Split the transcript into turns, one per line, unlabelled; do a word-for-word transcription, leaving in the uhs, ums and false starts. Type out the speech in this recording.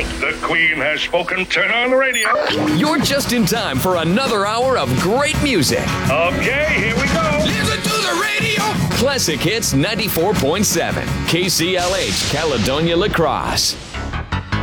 right, the Queen has spoken. Turn on the radio.
You're just in time for another hour of great music.
Okay, here we go.
Listen to the radio. Classic Hits ninety-four point seven, K C L H, Caledonia La Crosse.